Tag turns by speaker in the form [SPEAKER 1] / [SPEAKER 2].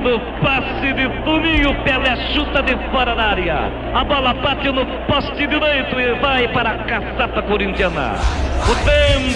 [SPEAKER 1] No passe de Toninho, Pelé chuta de fora da área. A bola bate no poste direito e vai para a caçapa corintiana. O tempo